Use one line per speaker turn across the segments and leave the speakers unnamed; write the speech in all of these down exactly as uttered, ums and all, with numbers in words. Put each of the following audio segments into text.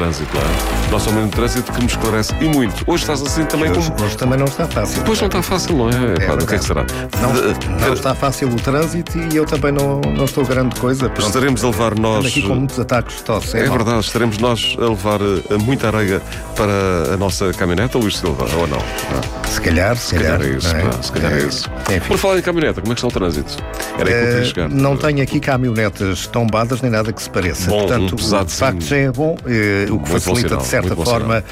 trânsito, não é? Nosso homem do trânsito que nos esclarece e muito. Hoje estás assim também
hoje,
como...
hoje também não está fácil.
Depois não está fácil, não é? é Pá, o que é que será?
Não, não está fácil o trânsito e eu também não, não estou grande coisa. Pronto.
Estaremos a levar nós...
Ando aqui com muitos ataques de tosse. É,
é verdade, estaremos nós a levar uh, muita areia para a nossa caminhoneta, Luís Silva, ou não? não.
Se calhar, se,
se calhar, calhar é isso.
É?
Pá, se calhar é, é isso. Enfim. Por falar em caminhoneta, como é que está o trânsito? Era aí que eu queria chegar.
Não tenho aqui caminhonetas tombadas nem nada que se pareça.
Bom,
portanto,
um pesado,
o facto já é bom, eh, o que
muito
facilita de certa forma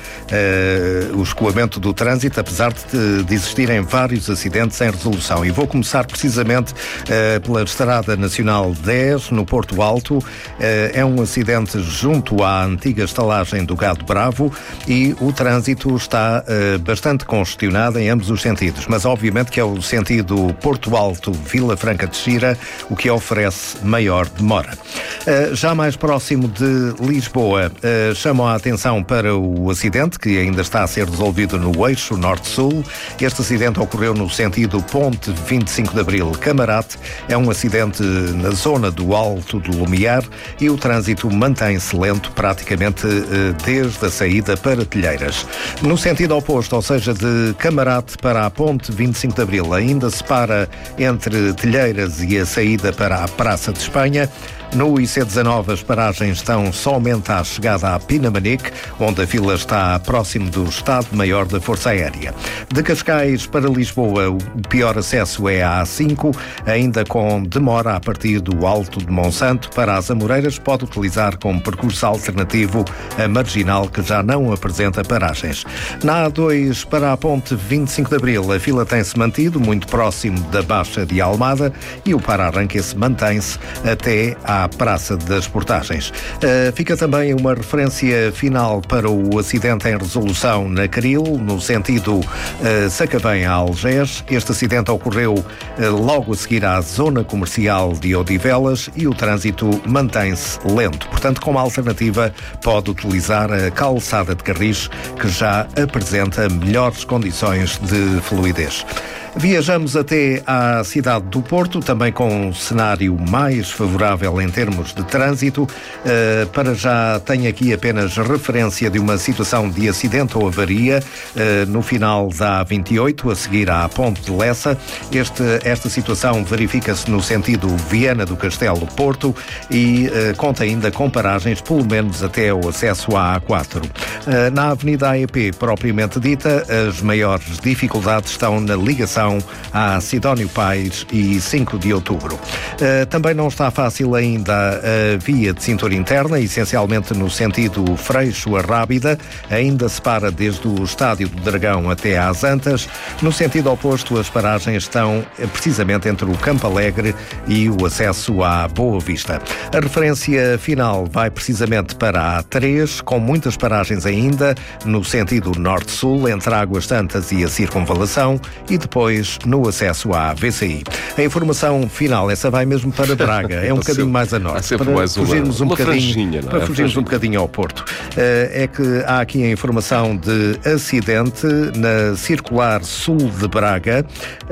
eh, o escoamento do trânsito, apesar de, de existirem vários acidentes em resolução. E vou começar precisamente eh, pela Estrada Nacional dez, no Porto Alto. Eh, é um acidente junto à antiga estalagem do Gado Bravo e o trânsito está eh, bastante congestionado em ambos os sentidos, mas obviamente que é o sentido Porto Alto-Vila Franca de Xira o que oferece maior demora. Uh, já mais próximo de Lisboa, uh, chamam a atenção para o acidente que ainda está a ser resolvido no eixo Norte-Sul. Este acidente ocorreu no sentido Ponte vinte e cinco de Abril Camarate. É um acidente na zona do Alto do Lumiar e o trânsito mantém-se lento praticamente uh, desde a saída para Telheiras. No sentido oposto, ou seja, de Camarate para a Ponte vinte e cinco de Abril, ainda se para entre Telheiras e a saída para a Praça de Espanha. No I C dezanove, as paragens estão somente à chegada a Pinamanique, onde a fila está próximo do Estado-Maior da Força Aérea. De Cascais para Lisboa, o pior acesso é a A cinco, ainda com demora a partir do Alto de Monsanto. Para as Amoreiras, pode utilizar como percurso alternativo a Marginal, que já não apresenta paragens. Na A dois, para a Ponte vinte e cinco de Abril, a fila tem-se mantido muito próximo da Baixa de Almada e o para-arranque se mantém-se até à à Praça das Portagens. Uh, fica também uma referência final para o acidente em resolução na Caril, no sentido uh, Sacavém a Algés. Este acidente ocorreu uh, logo a seguir à zona comercial de Odivelas e o trânsito mantém-se lento. Portanto, como alternativa, pode utilizar a calçada de Carris, que já apresenta melhores condições de fluidez. Viajamos até à cidade do Porto, também com um cenário mais favorável em termos de trânsito. Uh, para já tenho aqui apenas referência de uma situação de acidente ou avaria uh, no final da A vinte e oito, a seguir à Ponte de Lessa. Este, esta situação verifica-se no sentido Viana do Castelo-Porto e uh, conta ainda com paragens, pelo menos até o acesso à A quatro. Uh, na Avenida A E P, propriamente dita, as maiores dificuldades estão na ligação a Sidónio Pais e cinco de outubro. Uh, também não está fácil ainda a via de cintura interna, essencialmente no sentido Freixo a Rábida, ainda se para desde o Estádio do Dragão até às Antas. No sentido oposto, as paragens estão precisamente entre o Campo Alegre e o acesso à Boa Vista. A referência final vai precisamente para a A três, com muitas paragens ainda no sentido Norte-Sul, entre Águas Santas e a Circunvalação, e depois no acesso à V C I. A informação final, essa vai mesmo para Braga, é um bocadinho mais a norte, para
mais
fugirmos
uma,
um
uma
bocadinho,
é?
para fugirmos um bocadinho ao Porto. É que há aqui a informação de acidente na Circular Sul de Braga.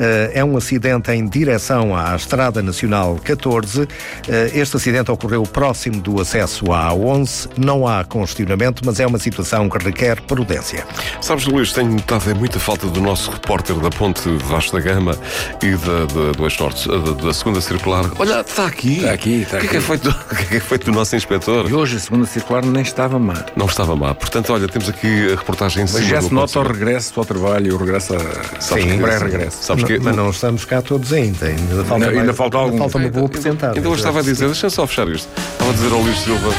É um acidente em direção à Estrada Nacional catorze. Este acidente ocorreu próximo do acesso à A onze. Não há congestionamento, mas é uma situação que requer prudência.
Sabes, Luís, tenho notado é muita falta do nosso repórter da Ponte Vasco da Gama e da, da, do Eixo Norte, da, da segunda circular. Olha, está aqui.
Está aqui, está
aqui. O que é que é feito, o que é que é feito do nosso inspetor?
E hoje a segunda circular nem estava má.
Não estava má. Portanto, olha, temos aqui a reportagem em cima.
Mas já se nota o regresso ao trabalho, o regresso a...
Sim,
o pré-regresso.
Sabes que... Mas não estamos cá todos ainda. Ainda falta,
ainda,
mais,
ainda falta, algum...
falta uma boa porcentagem.
Ainda hoje estava a dizer, deixa-me só fechar isto. Estava a dizer ao Luís Silva...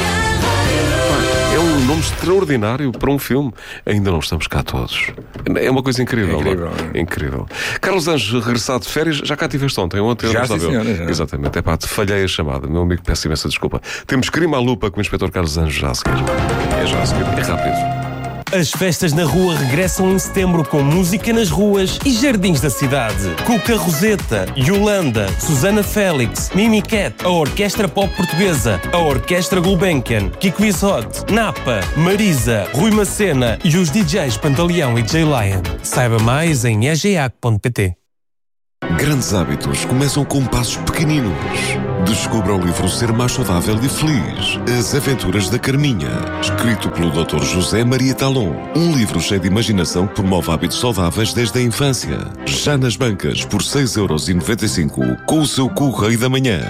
É um nome extraordinário para um filme. Ainda não estamos cá todos. É uma coisa incrível.
É incrível,
é? É incrível. Carlos Anjos, regressado de férias, já cá estiveste ontem. Ontem
já,
não
sim, senhora, já.
Exatamente. É pá, te falhei a chamada. Meu amigo, peço imensa desculpa. Temos crime à lupa com o inspetor Carlos Anjos já a seguir. É já a seguir. É rápido.
As festas na rua regressam em setembro com música nas ruas e jardins da cidade. Cuca Roseta, Yolanda, Susana Félix, Mimi Cat, a Orquestra Pop Portuguesa, a Orquestra Gulbenkian, Kiko Isot, Napa, Marisa, Rui Macena e os D Js Pantaleão e J Lion. Saiba mais em e g a c ponto p t.
Grandes hábitos começam com passos pequeninos. Descubra o livro Ser Mais Saudável e Feliz. As Aventuras da Carminha. Escrito pelo doutor José Maria Talon. Um livro cheio de imaginação que promove hábitos saudáveis desde a infância. Já nas bancas por seis euros e noventa e cinco com o seu Correio da Manhã.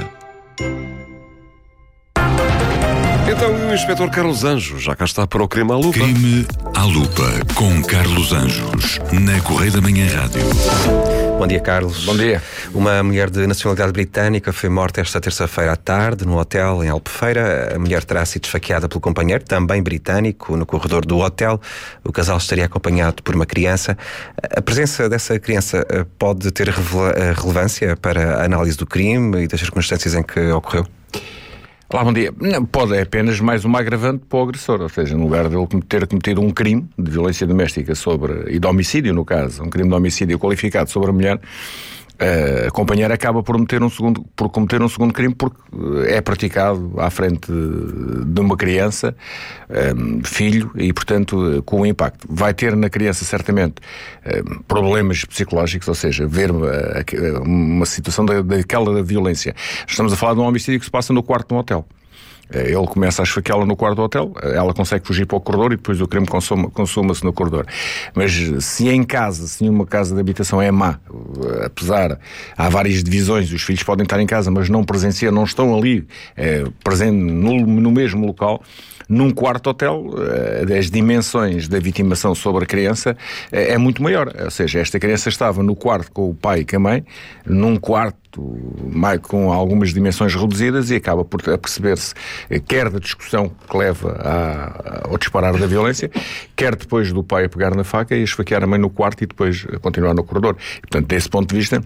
Então, o inspetor Carlos Anjos já cá está para o Crime à Lupa.
Crime à Lupa com Carlos Anjos na Correio da Manhã Rádio.
Bom dia, Carlos.
Bom dia.
Uma mulher de nacionalidade britânica foi morta esta terça-feira à tarde no hotel em Albufeira. A mulher terá sido esfaqueada pelo companheiro, também britânico, no corredor do hotel. O casal estaria acompanhado por uma criança. A presença dessa criança pode ter relevância para a análise do crime e das circunstâncias em que ocorreu?
Olá, bom dia. Não, pode é apenas mais uma agravante para o agressor, ou seja, no lugar dele ter cometido um crime de violência doméstica sobre, e de homicídio, no caso, um crime de homicídio qualificado sobre a mulher, a companheira acaba por, meter um segundo, por cometer um segundo crime porque é praticado à frente de uma criança, um, filho, e portanto com o impacto. Vai ter na criança certamente um, problemas psicológicos, ou seja, ver uma, uma situação da, daquela violência. Estamos a falar de um homicídio que se passa no quarto de um hotel. Ele começa a esfaqueá-la no quarto do hotel, ela consegue fugir para o corredor e depois o crime consuma, consuma-se no corredor. Mas se em casa, se uma casa de habitação é má, apesar, há várias divisões, os filhos podem estar em casa, mas não presenciam, não estão ali, é, presentes no, no mesmo local, num quarto hotel, as dimensões da vitimação sobre a criança é muito maior. Ou seja, esta criança estava no quarto com o pai e com a mãe, num quarto com algumas dimensões reduzidas, e acaba por perceber-se, quer da discussão que leva a, ao disparar da violência, quer depois do pai a pegar na faca e esfaquear a mãe no quarto e depois continuar no corredor. E, portanto, desse ponto de vista,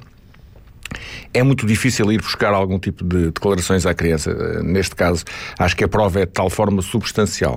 é muito difícil ir buscar algum tipo de declarações à criança. Neste caso, acho que a prova é de tal forma substancial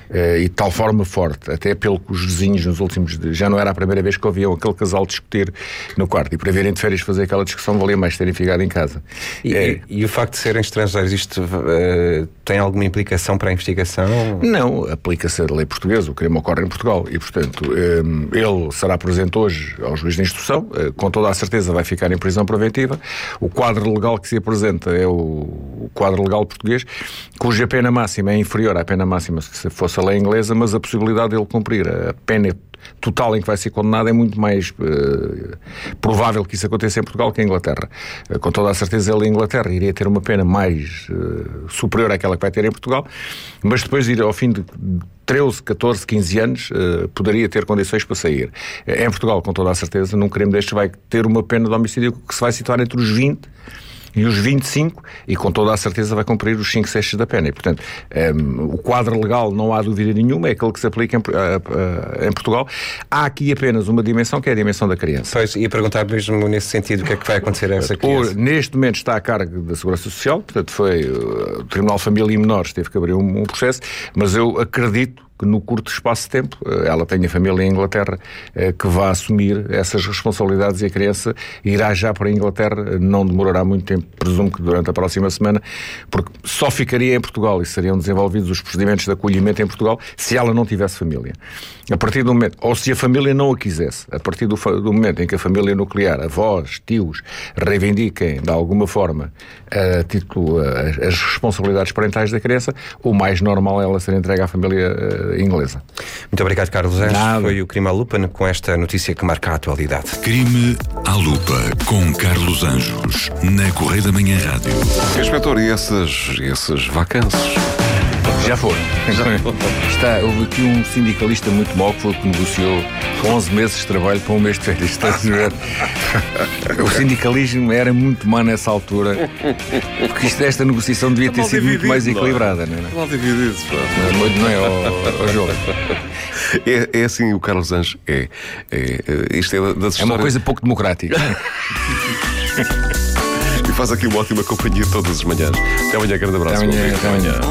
e de tal forma forte, até pelo que os vizinhos nos últimos... Já não era a primeira vez que ouviam aquele casal discutir no quarto, e para virem de férias fazer aquela discussão valia mais terem ficado em casa.
E, é... e, e o facto de serem estrangeiros, isto uh, tem alguma implicação para a investigação?
Não, aplica-se a lei portuguesa, o crime ocorre em Portugal e, portanto, um, ele será presente hoje ao juiz de instrução, uh, com toda a certeza vai ficar em prisão preventiva. O quadro legal que se apresenta é o, o quadro legal português, cuja pena máxima é inferior à pena máxima se fosse a lei inglesa, mas a possibilidade de ele cumprir a pena total em que vai ser condenado é muito mais uh, provável que isso aconteça em Portugal que em Inglaterra. Uh, com toda a certeza ele em Inglaterra iria ter uma pena mais uh, superior àquela que vai ter em Portugal, mas depois ao fim de treze, catorze, quinze anos uh, poderia ter condições para sair. Uh, em Portugal, com toda a certeza, num crime destes vai ter uma pena de homicídio que se vai situar entre os vinte e os vinte e cinco, e com toda a certeza vai cumprir os cinco sextos da pena. E, portanto, um, o quadro legal, não há dúvida nenhuma, é aquele que se aplica em, uh, uh, em Portugal. Há aqui apenas uma dimensão, que é a dimensão da criança.
Pois, ia perguntar mesmo nesse sentido, o que é que vai acontecer a essa criança?
Por, neste momento está a cargo da Segurança Social, portanto foi uh, o Tribunal de Família e Menores teve que abrir um, um processo, mas eu acredito que no curto espaço de tempo ela tem a família em Inglaterra que vai assumir essas responsabilidades, e a criança irá já para a Inglaterra, não demorará muito tempo, presumo que durante a próxima semana, porque só ficaria em Portugal e seriam desenvolvidos os procedimentos de acolhimento em Portugal se ela não tivesse família. A partir do momento, ou se a família não a quisesse, a partir do, do momento em que a família nuclear, avós, tios, reivindiquem de alguma forma a título, as, as responsabilidades parentais da criança, o mais normal é ela ser entregue à família inglesa.
Muito obrigado, Carlos Anjos. Foi o Crime à Lupa com esta notícia que marca a atualidade.
Crime à Lupa com Carlos Anjos na Correio da Manhã Rádio.
Inspetor, e esses, esses vacances?
Já foram. Está, houve aqui um sindicalista muito mau que foi que negociou onze meses de trabalho para um mês de férias. Está a ver? O sindicalismo era muito má nessa altura, porque isto, esta negociação devia ter sido muito mais equilibrada, não é?
Mal dividido,
não, não é ao, ao jogo.
É, é assim, o Carlos Anjos é, é, isto é das histórias...
É uma coisa pouco democrática.
E faz aqui uma ótima companhia todas as manhãs. Até amanhã, grande abraço.
Até amanhã, até amanhã.